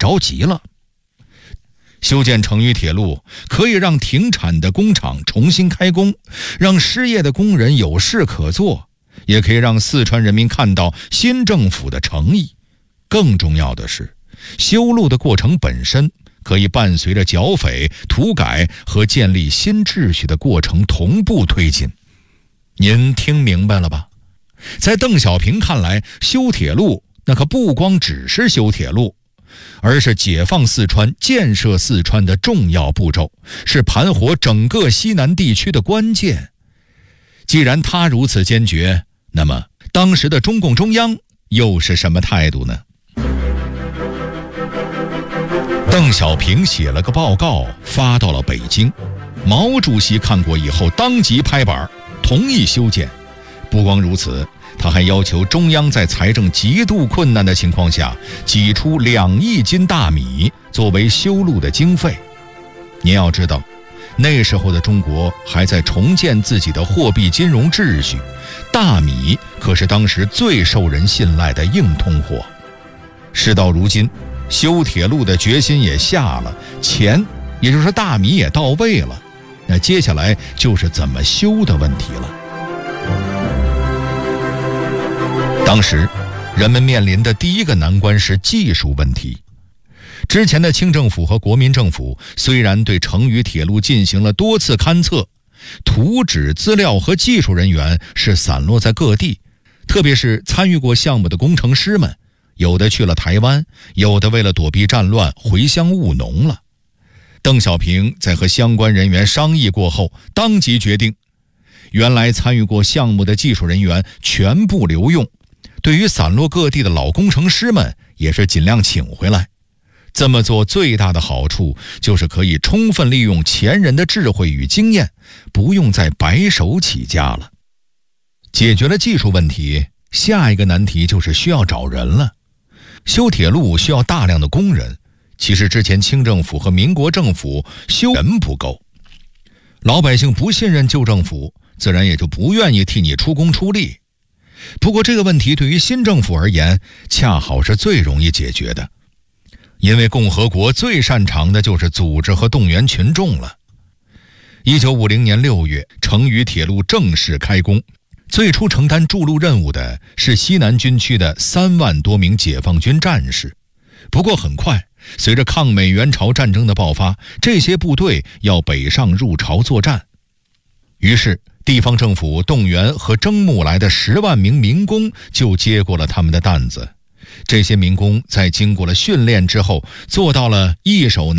着急了。修建成渝铁路可以让停产的工厂重新开工，让失业的工人有事可做，也可以让四川人民看到新政府的诚意。更重要的是，修路的过程本身可以伴随着剿匪、土改和建立新秩序的过程同步推进。您听明白了吧？在邓小平看来，修铁路那可不光只是修铁路，而是解放四川、建设四川的重要步骤，是盘活整个西南地区的关键。既然他如此坚决，那么当时的中共中央又是什么态度呢？邓小平写了个报告发到了北京，毛主席看过以后当即拍板同意修建。不光如此，他还要求中央在财政极度困难的情况下挤出2亿斤大米作为修路的经费。您要知道，那时候的中国还在重建自己的货币金融秩序，大米可是当时最受人信赖的硬通货。事到如今，修铁路的决心也下了，钱也就是大米也到位了，那接下来就是怎么修的问题了。当时人们面临的第一个难关是技术问题。之前的清政府和国民政府虽然对成渝铁路进行了多次勘测，图纸、资料和技术人员是散落在各地，特别是参与过项目的工程师们，有的去了台湾，有的为了躲避战乱回乡务农了。邓小平在和相关人员商议过后，当即决定，原来参与过项目的技术人员全部留用，对于散落各地的老工程师们也是尽量请回来。这么做最大的好处就是可以充分利用前人的智慧与经验，不用再白手起家了。解决了技术问题，下一个难题就是需要找人了。修铁路需要大量的工人，其实之前清政府和民国政府修人不够，老百姓不信任旧政府，自然也就不愿意替你出工出力。不过这个问题对于新政府而言，恰好是最容易解决的，因为共和国最擅长的就是组织和动员群众了。1950年6月，成渝铁路正式开工。最初承担筑路任务的是西南军区的3万多名解放军战士。不过很快，随着抗美援朝战争的爆发，这些部队要北上入朝作战。于是地方政府动员和征募来的10万名民工就接过了他们的担子。这些民工在经过了训练之后，做到了一手拿